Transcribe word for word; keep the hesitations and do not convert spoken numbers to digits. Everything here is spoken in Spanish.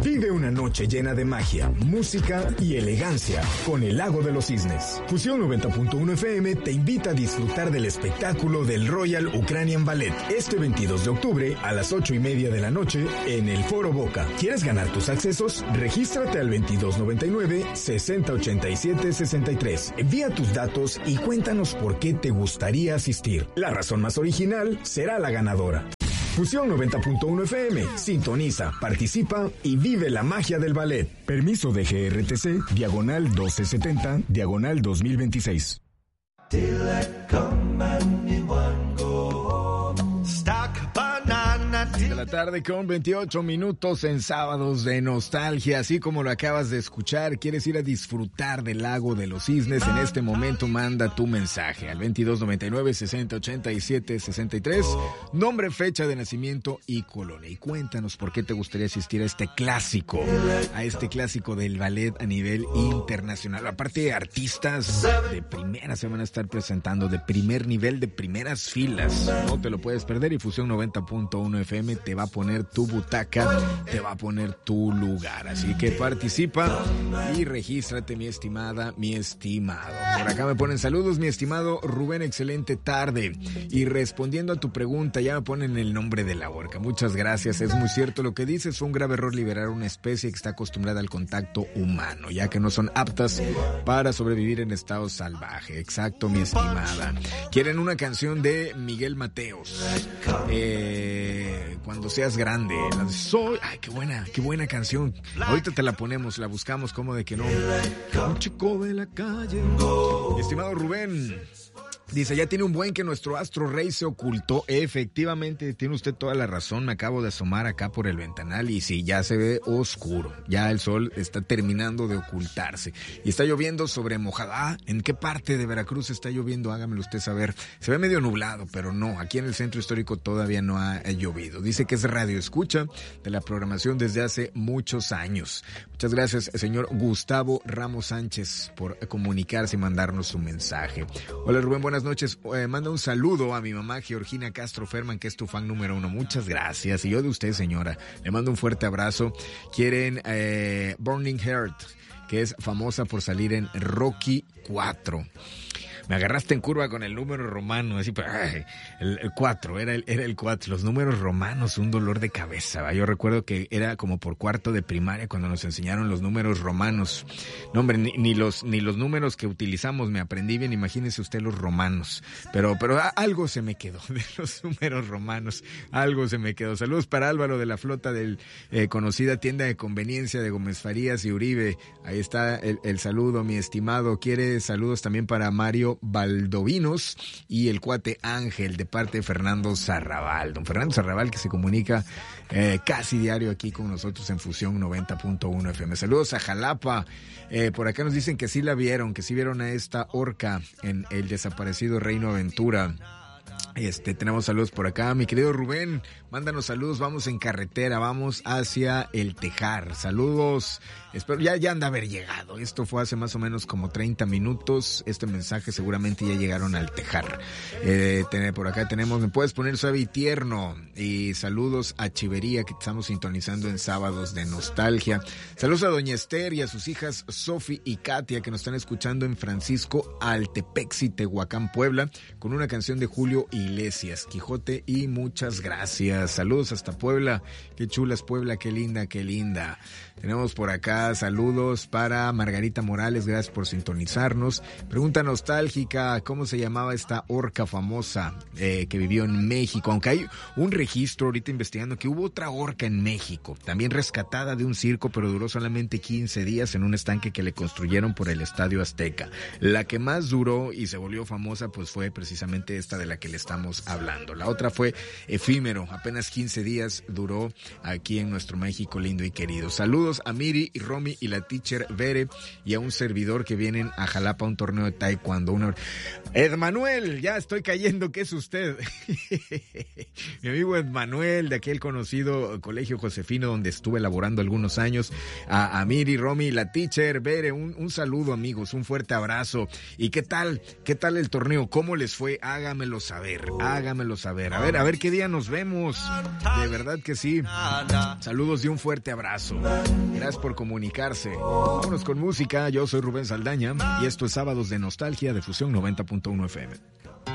Vive una noche llena de magia, música y elegancia con el Lago de los Cisnes. Fusión noventa punto uno F M te invita a disfrutar del espectáculo del Royal Ukrainian Ballet este veintidós de octubre a las ocho y media de la noche en el Foro Boca. ¿Quieres ganar tus accesos? Regístrate al veintidós noventa y nueve, sesenta ochenta y siete sesenta y tres. Envía tus datos y cuéntanos por qué te gustaría asistir. La razón más original será la ganadora. Fusión noventa punto uno F M. Sintoniza, participa y vive la magia del ballet. Permiso de G R T C, diagonal doce setenta, diagonal dos mil veintiséis. De la tarde con veintiocho minutos en Sábados de Nostalgia. Así como lo acabas de escuchar, quieres ir a disfrutar del Lago de los Cisnes. En este momento manda tu mensaje al veintidós noventa y nueve, sesenta ochenta y siete sesenta y tres. Nombre, fecha de nacimiento y colonia. Y cuéntanos por qué te gustaría asistir a este clásico, a este clásico del ballet a nivel internacional. Aparte, artistas de primera se van a estar presentando, de primer nivel, de primeras filas. No te lo puedes perder. Y Fusión noventa punto uno F M te va a poner tu butaca, te va a poner tu lugar. Así que participa y regístrate, mi estimada, mi estimado. Por acá me ponen saludos, mi estimado Rubén, excelente tarde. Y respondiendo a tu pregunta, ya me ponen el nombre de la orca. Muchas gracias, es muy cierto lo que dices. Fue un grave error liberar una especie que está acostumbrada al contacto humano, ya que no son aptas para sobrevivir en estado salvaje. Exacto, mi estimada. ¿Quieren una canción de Miguel Mateos? Eh... Cuando seas grande, la de Soy, ay, qué buena, qué buena canción. Ahorita te la ponemos, la buscamos, como de que no. Un chico de la calle. Estimado Rubén, dice, ya tiene un buen que nuestro astro rey se ocultó. Efectivamente, tiene usted toda la razón. Me acabo de asomar acá por el ventanal y sí, ya se ve oscuro. Ya el sol está terminando de ocultarse. Y está lloviendo sobre Mojadá. ¿En qué parte de Veracruz está lloviendo? Hágamelo usted saber. Se ve medio nublado, pero no. Aquí en el centro histórico todavía no ha llovido. Dice que es radio escucha de la programación desde hace muchos años. Muchas gracias, señor Gustavo Ramos Sánchez, por comunicarse y mandarnos su mensaje. Hola, Rubén, buenas noches. Eh, manda un saludo a mi mamá Georgina Castro Ferman, que es tu fan número uno. Muchas gracias. Y yo de usted, señora, le mando un fuerte abrazo. Quieren eh, Burning Heart, que es famosa por salir en Rocky cuatro. Me agarraste en curva con el número romano, así, ay, el, el cuatro, era el, era el cuatro. Los números romanos, un dolor de cabeza, ¿va? Yo recuerdo que era como por cuarto de primaria cuando nos enseñaron los números romanos. No, hombre, ni, ni los ni los números que utilizamos me aprendí bien, imagínese usted los romanos. Pero, pero a, algo se me quedó de los números romanos, algo se me quedó. Saludos para Álvaro de la flota del eh, conocida tienda de conveniencia de Gómez Farías y Uribe. Ahí está el, el saludo, mi estimado. Quiere saludos también para Mario Valdovinos y el cuate Ángel de parte de Fernando Zarrabal. Don Fernando Zarrabal, que se comunica eh, casi diario aquí con nosotros en Fusión noventa punto uno F M. Saludos a Jalapa. Eh, por acá nos dicen que sí la vieron, que sí vieron a esta orca en el desaparecido Reino Aventura. Este, tenemos saludos por acá. Mi querido Rubén, mándanos saludos. Vamos en carretera, vamos hacia el Tejar. Saludos. Espero, ya, ya han de haber llegado. Esto fue hace más o menos como treinta minutos. Este mensaje seguramente ya llegaron al Tejar. Eh, ten, por acá tenemos, me puedes poner suave y tierno. Y saludos a Chivería, que estamos sintonizando en Sábados de Nostalgia. Saludos a Doña Esther y a sus hijas Sofi y Katia, que nos están escuchando en Francisco Altepexi, Tehuacán, Puebla, con una canción de Julio Iglesias, Quijote, y muchas gracias. Saludos hasta Puebla. Qué chulas Puebla, qué linda, qué linda. Tenemos por acá saludos para Margarita Morales, gracias por sintonizarnos. Pregunta nostálgica, ¿cómo se llamaba esta orca famosa eh, que vivió en México? Aunque hay un registro ahorita investigando que hubo otra orca en México, también rescatada de un circo, pero duró solamente quince días en un estanque que le construyeron por el Estadio Azteca. La que más duró y se volvió famosa pues fue precisamente esta de la que le estamos hablando. La otra fue efímero, apenas quince días duró aquí en nuestro México lindo y querido. Saludos a Miri y Romy y la teacher Bere y a un servidor que vienen a Jalapa a un torneo de taekwondo. Una... Edmanuel, ya estoy cayendo, ¿qué es usted? Mi amigo Edmanuel, de aquel conocido Colegio Josefino donde estuve laborando algunos años. A, a Miri, Romy y la teacher Bere, un, un saludo, amigos, un fuerte abrazo. ¿Y qué tal? ¿Qué tal el torneo? ¿Cómo les fue? Hágamelo saber. saber, hágamelo saber. A ver, a ver qué día nos vemos. De verdad que sí. Saludos y un fuerte abrazo. Gracias por comunicarse. Vámonos con música. Yo soy Rubén Saldaña y esto es Sábados de Nostalgia de Fusión noventa punto uno F M.